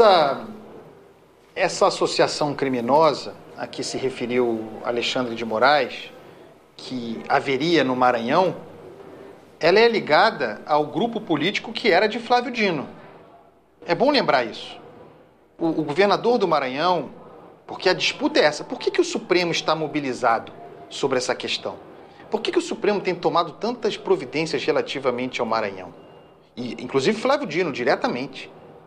Essa associação criminosa a que se referiu Alexandre de Moraes, que haveria no Maranhão, ela é ligada ao grupo político que era de Flávio Dino. É bom lembrar isso. O governador do Maranhão, porque a disputa é essa, por que o Supremo está mobilizado sobre essa questão? Por que o Supremo tem tomado tantas providências relativamente ao Maranhão? E, inclusive Flávio Dino, diretamente,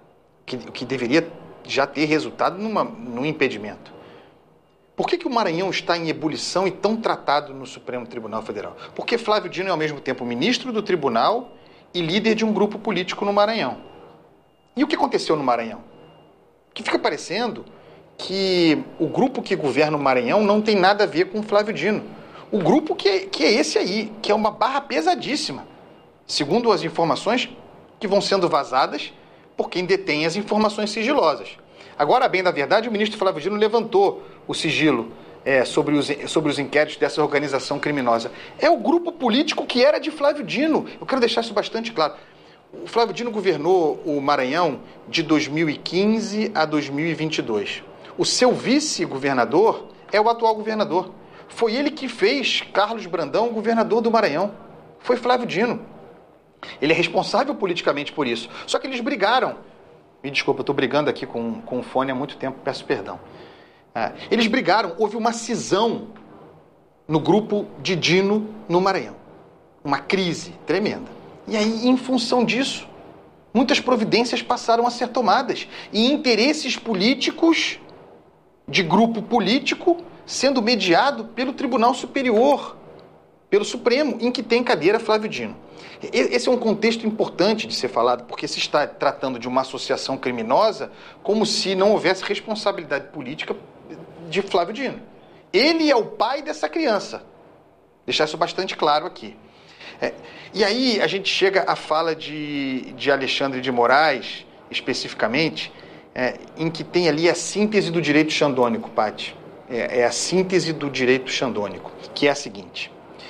que deveria já ter resultado num impedimento. Por que o Maranhão está em ebulição e tão tratado no Supremo Tribunal Federal? Porque Flávio Dino é ao mesmo tempo ministro do tribunal e líder de um grupo político no Maranhão. E o que aconteceu no Maranhão? Que fica parecendo que o grupo que governa o Maranhão não tem nada a ver com Flávio Dino. O grupo que é esse aí, que é uma barra pesadíssima, segundo as informações que vão sendo vazadas por quem detém as informações sigilosas. Agora, bem da verdade, o ministro Flávio Dino levantou o sigilo sobre os inquéritos dessa organização criminosa. É o grupo político que era de Flávio Dino. Eu quero deixar isso bastante claro. O Flávio Dino governou o Maranhão de 2015 a 2022. O seu vice-governador é o atual governador. Foi ele que fez Carlos Brandão governador do Maranhão. Foi Flávio Dino. Ele é responsável politicamente por isso. Só que eles brigaram. Me desculpa, eu estou brigando aqui com o fone há muito tempo, peço perdão. Eles brigaram, houve uma cisão no grupo de Dino no Maranhão. Uma crise tremenda. E aí, em função disso, muitas providências passaram a ser tomadas. E interesses políticos, de grupo político, sendo mediado pelo Tribunal Superior, pelo Supremo, em que tem cadeira Flávio Dino. Esse é um contexto importante de ser falado, porque se está tratando de uma associação criminosa como se não houvesse responsabilidade política de Flávio Dino. Ele é o pai dessa criança. Deixar isso bastante claro aqui. E aí a gente chega à fala de Alexandre de Moraes, especificamente, em que tem ali a síntese do direito xandônico, Paty. É a síntese do direito xandônico, que é a seguinte: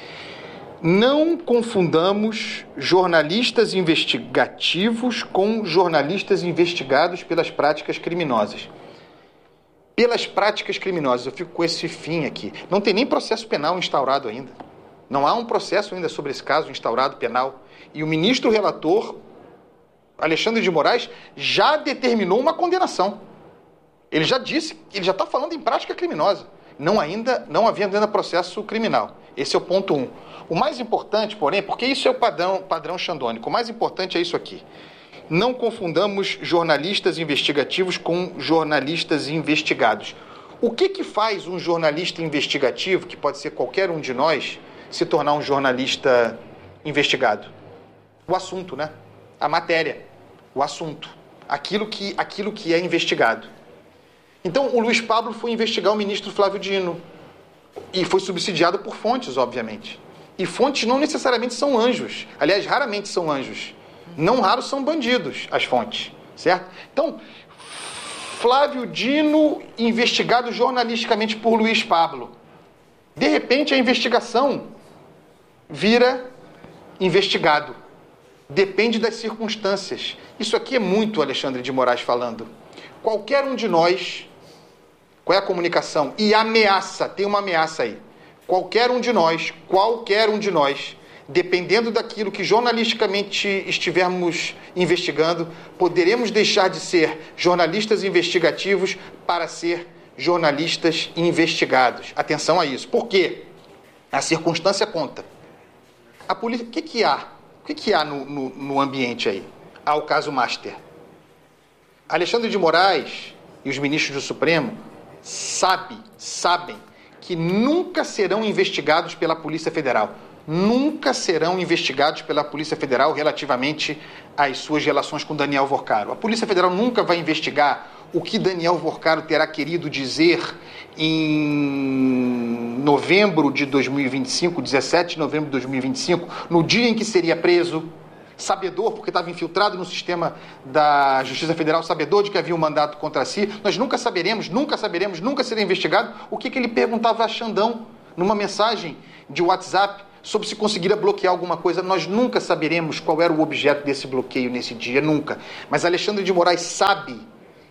não confundamos jornalistas investigativos com jornalistas investigados pelas práticas criminosas. Pelas práticas criminosas, eu fico com esse fim aqui. Não tem nem processo penal instaurado ainda. Não há um processo ainda sobre esse caso instaurado penal. E o ministro relator, Alexandre de Moraes, já determinou uma condenação. Ele já disse, ele já está falando em prática criminosa. Não havendo ainda processo criminal. Esse é o ponto 1. O mais importante, porém, porque isso é o padrão xandônico, o mais importante é isso aqui. Não confundamos jornalistas investigativos com jornalistas investigados. O que faz um jornalista investigativo, que pode ser qualquer um de nós, se tornar um jornalista investigado? O assunto, né? A matéria, o assunto, aquilo que é investigado. Então, o Luiz Pablo foi investigar o ministro Flávio Dino e foi subsidiado por fontes, obviamente. E fontes não necessariamente são anjos. Aliás, raramente são anjos. Não raros são bandidos, as fontes, certo? Então, Flávio Dino investigado jornalisticamente por Luiz Pablo. De repente, a investigação vira investigado. Depende das circunstâncias. Isso aqui é muito Alexandre de Moraes falando. Qualquer um de nós, qual é a comunicação? E ameaça, tem uma ameaça aí. Qualquer um de nós, dependendo daquilo que jornalisticamente estivermos investigando, poderemos deixar de ser jornalistas investigativos para ser jornalistas investigados. Atenção a isso. Por quê? A circunstância conta. A polícia, o que há no ambiente aí? Há o caso Master. Alexandre de Moraes e os ministros do Supremo sabem que nunca serão investigados pela Polícia Federal. Nunca serão investigados pela Polícia Federal relativamente às suas relações com Daniel Vorcaro. A Polícia Federal nunca vai investigar o que Daniel Vorcaro terá querido dizer em novembro de 2025, 17 de novembro de 2025, no dia em que seria preso, sabedor, porque estava infiltrado no sistema da Justiça Federal, sabedor de que havia um mandato contra si. Nós nunca saberemos, nunca será investigado o que ele perguntava a Xandão numa mensagem de WhatsApp sobre se conseguiria bloquear alguma coisa. Nós nunca saberemos qual era o objeto desse bloqueio nesse dia, nunca. Mas Alexandre de Moraes sabe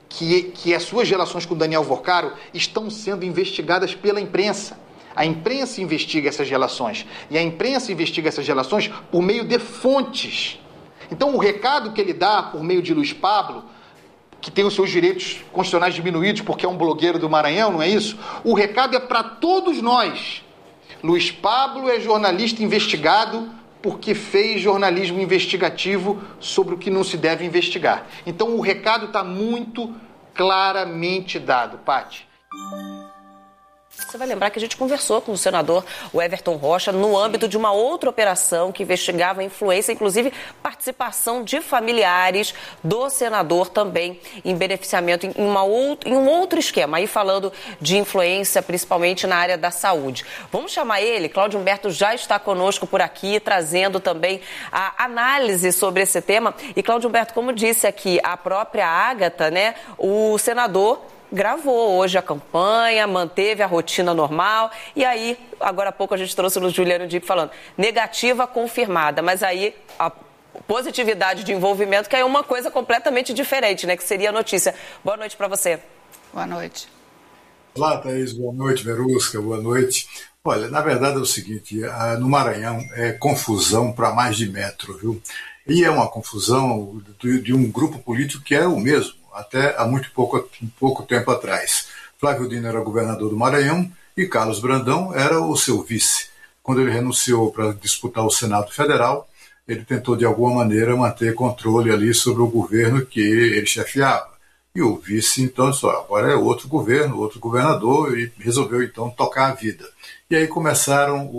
que as suas relações com Daniel Vorcaro estão sendo investigadas pela imprensa. A imprensa investiga essas relações. E a imprensa investiga essas relações por meio de fontes. Então, o recado que ele dá por meio de Luiz Pablo, que tem os seus direitos constitucionais diminuídos porque é um blogueiro do Maranhão, não é isso? O recado é para todos nós. Luiz Pablo é jornalista investigado porque fez jornalismo investigativo sobre o que não se deve investigar. Então, o recado está muito claramente dado, Paty. Você vai lembrar que a gente conversou com o senador Everton Rocha no âmbito de uma outra operação que investigava a influência, inclusive participação de familiares do senador também em beneficiamento em um outro esquema, aí falando de influência principalmente na área da saúde. Vamos chamar ele, Cláudio Humberto já está conosco por aqui, trazendo também a análise sobre esse tema. E Cláudio Humberto, como disse aqui a própria Ágata, né, o senador gravou hoje a campanha, manteve a rotina normal e aí, agora há pouco a gente trouxe o Juliano Dip falando, negativa confirmada, mas aí a positividade de envolvimento que é uma coisa completamente diferente, né, que seria a notícia. Boa noite para você. Boa noite. Olá, Thaís, boa noite, Verusca, boa noite. Olha, na verdade é o seguinte, no Maranhão é confusão para mais de metro, viu? E é uma confusão de um grupo político que é o mesmo, até há muito pouco tempo atrás. Flávio Dino era governador do Maranhão e Carlos Brandão era o seu vice. Quando ele renunciou para disputar o Senado Federal, ele tentou de alguma maneira manter controle ali sobre o governo que ele chefiava. E o vice, então, disse, agora é outro governo, outro governador, e resolveu, então, tocar a vida. E aí começaram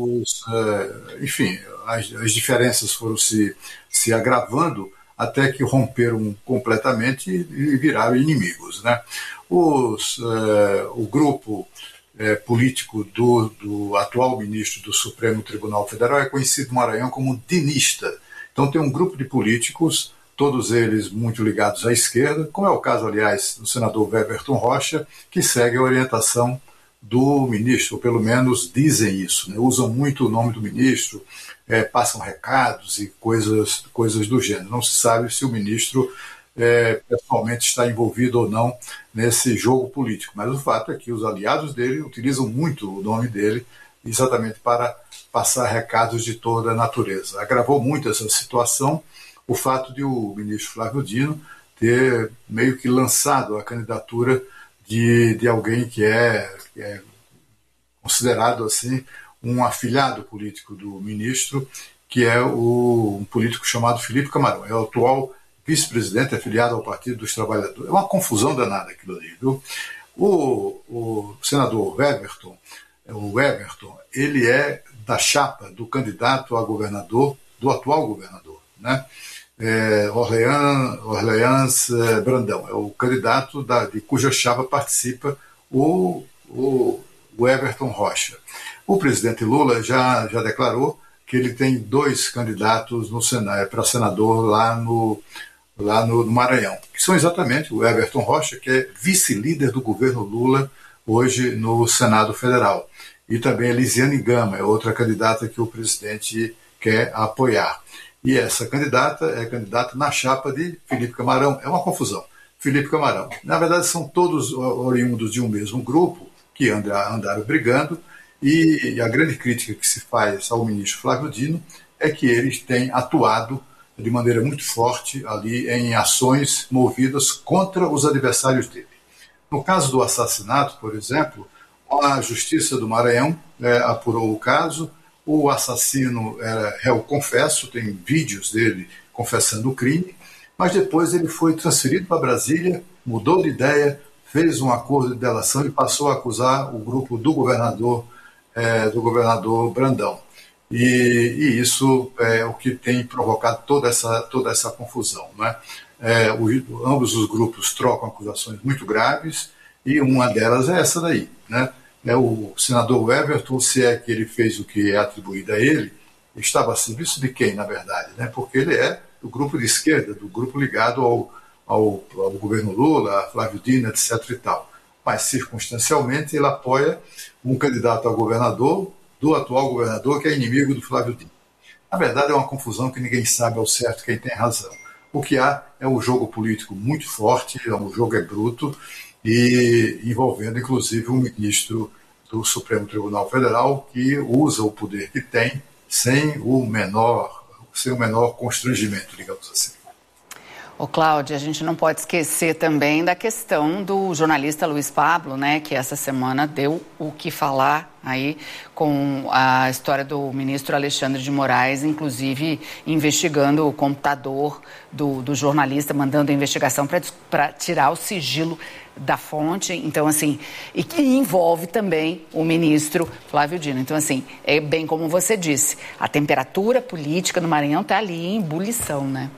as diferenças foram se agravando, até que romperam completamente e viraram inimigos, né? O grupo político do atual ministro do Supremo Tribunal Federal é conhecido no Maranhão como dinista. Então tem um grupo de políticos, todos eles muito ligados à esquerda, como é o caso, aliás, do senador Everton Rocha, que segue a orientação do ministro, ou pelo menos dizem isso, né? Usam muito o nome do ministro, passam recados e coisas do gênero. Não se sabe se o ministro pessoalmente está envolvido ou não nesse jogo político, mas o fato é que os aliados dele utilizam muito o nome dele exatamente para passar recados de toda a natureza. Agravou muito essa situação o fato de o ministro Flávio Dino ter meio que lançado a candidatura de alguém que é considerado assim um afilhado político do ministro, que é um político chamado Felipe Camarão. É o atual vice-presidente afiliado ao Partido dos Trabalhadores. É uma confusão danada aquilo ali, viu? O senador Everton, ele é da chapa do candidato a governador, do atual governador, né? Orleans Brandão, é o candidato de cuja chapa participa o Everton Rocha. O presidente Lula já declarou que ele tem 2 candidatos para senador lá no Maranhão, que são exatamente o Everton Rocha, que é vice-líder do governo Lula hoje no Senado Federal, e também Elisiane Gama, é outra candidata que o presidente quer apoiar. E essa candidata é candidata na chapa de Felipe Camarão. É uma confusão. Felipe Camarão. Na verdade, são todos oriundos de um mesmo grupo que andaram brigando, e a grande crítica que se faz ao ministro Flávio Dino é que eles têm atuado de maneira muito forte ali em ações movidas contra os adversários dele. No caso do assassinato, por exemplo, a Justiça do Maranhão apurou o caso. O assassino era réu confesso, tem vídeos dele confessando o crime, mas depois ele foi transferido para Brasília, mudou de ideia, fez um acordo de delação e passou a acusar o grupo do governador Brandão. E isso é o que tem provocado toda essa confusão, né? Ambos os grupos trocam acusações muito graves e uma delas é essa daí, né? O senador Everton, se é que ele fez o que é atribuído a ele, estava a serviço de quem, na verdade, né? Porque ele é do grupo de esquerda, do grupo ligado ao governo Lula, a Flávio Dino, etc. e tal. Mas, circunstancialmente, ele apoia um candidato a governador do atual governador, que é inimigo do Flávio Dino. Na verdade, é uma confusão que ninguém sabe ao certo quem tem razão. O que há é um jogo político muito forte, o jogo é bruto, e envolvendo inclusive um ministro do Supremo Tribunal Federal que usa o poder que tem sem o menor constrangimento, digamos assim. Ô, Cláudia, a gente não pode esquecer também da questão do jornalista Luiz Pablo, né, que essa semana deu o que falar aí com a história do ministro Alexandre de Moraes, inclusive investigando o computador do jornalista, mandando a investigação para tirar o sigilo da fonte. Então, assim, e que envolve também o ministro Flávio Dino. Então, assim, é bem como você disse, a temperatura política no Maranhão está ali em ebulição, né?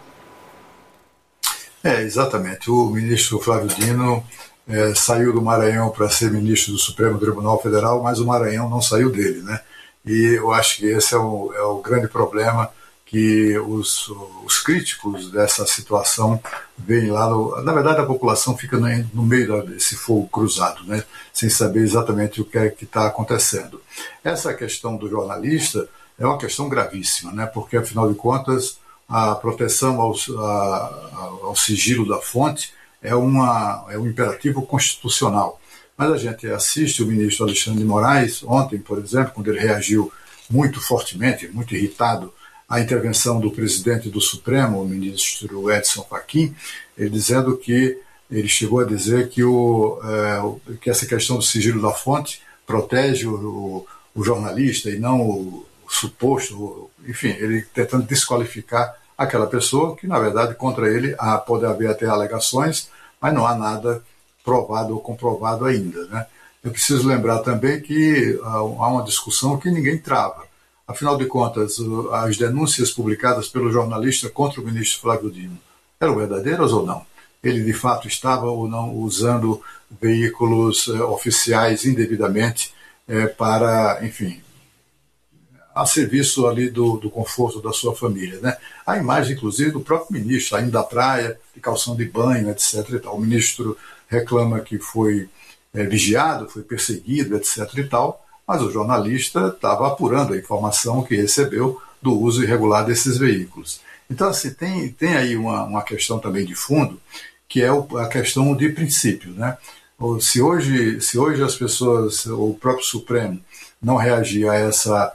Exatamente. O ministro Flávio Dino saiu do Maranhão para ser ministro do Supremo Tribunal Federal, mas o Maranhão não saiu dele, né? E eu acho que esse é o grande problema que os críticos dessa situação veem lá. Na verdade, a população fica no meio desse fogo cruzado, né? Sem saber exatamente o que é que está acontecendo. Essa questão do jornalista é uma questão gravíssima, né? Porque, afinal de contas, a proteção ao sigilo da fonte é um imperativo constitucional. Mas a gente assiste o ministro Alexandre de Moraes, ontem, por exemplo, quando ele reagiu muito fortemente, muito irritado, à intervenção do presidente do Supremo, o ministro Edson Fachin, ele chegou a dizer que essa questão do sigilo da fonte protege o jornalista e não o suposto, enfim, ele tentando desqualificar aquela pessoa que, na verdade, contra ele pode haver até alegações, mas não há nada provado ou comprovado ainda, né? Eu preciso lembrar também que há uma discussão que ninguém trava. Afinal de contas, as denúncias publicadas pelo jornalista contra o ministro Flávio Dino eram verdadeiras ou não? Ele, de fato, estava ou não usando veículos oficiais indevidamente para, enfim, a serviço ali do conforto da sua família, né? A imagem, inclusive, do próprio ministro, saindo da praia, de calção de banho, etc. E tal. O ministro reclama que foi vigiado, foi perseguido, etc. e tal, mas o jornalista estava apurando a informação que recebeu do uso irregular desses veículos. Então, assim, tem aí uma questão também de fundo, que é a questão de princípio, né? Se hoje as pessoas, o próprio Supremo, não reagir a essa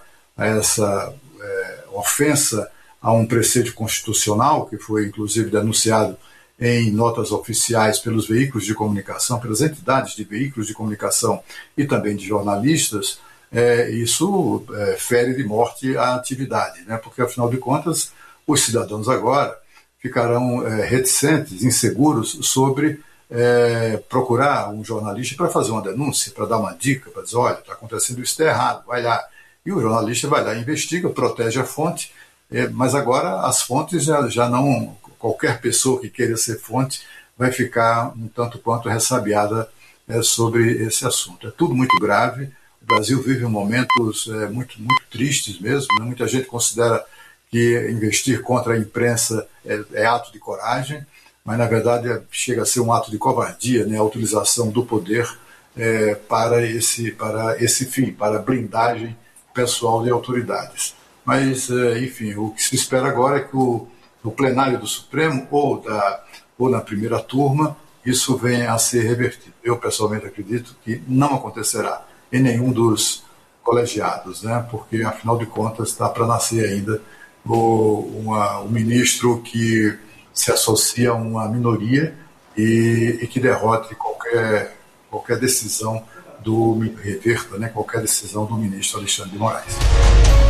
ofensa a um preceito constitucional, que foi inclusive denunciado em notas oficiais pelos veículos de comunicação, pelas entidades de veículos de comunicação e também de jornalistas, isso fere de morte a atividade, né? Porque, afinal de contas, os cidadãos agora ficarão reticentes, inseguros sobre procurar um jornalista para fazer uma denúncia, para dar uma dica, para dizer, olha, está acontecendo isso, está errado, vai lá. E o jornalista vai lá, investiga, protege a fonte, mas agora as fontes já não... Qualquer pessoa que queira ser fonte vai ficar um tanto quanto ressabiada sobre esse assunto. É tudo muito grave. O Brasil vive momentos muito, muito tristes mesmo, né? Muita gente considera que investir contra a imprensa é ato de coragem, mas na verdade chega a ser um ato de covardia, né? A utilização do poder para esse fim, para a blindagem pessoal de autoridades. Mas, enfim, o que se espera agora é que no plenário do Supremo ou na primeira turma isso venha a ser revertido. Eu, pessoalmente, acredito que não acontecerá em nenhum dos colegiados, né? Porque, afinal de contas, está para nascer ainda um ministro que se associa a uma minoria e que derrote qualquer decisão reverta, né, qualquer decisão do ministro Alexandre de Moraes.